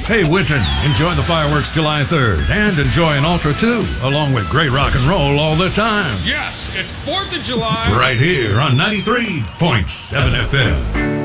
Hey, Winton, enjoy the fireworks July 3rd and enjoy an Ultra too, along with great rock and roll all the time. Yes, it's 4th of July. Right here on 93.7 FM.